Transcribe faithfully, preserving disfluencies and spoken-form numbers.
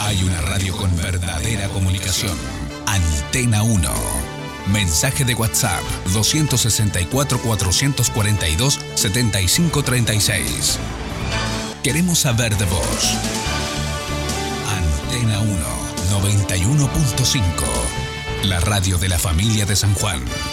Hay una radio con verdadera comunicación. Antena uno. Mensaje de WhatsApp dos seis cuatro, cuatro cuatro dos, siete cinco tres seis. Queremos saber de vos. Antena uno, noventa y uno punto cinco. La radio de la familia de San Juan.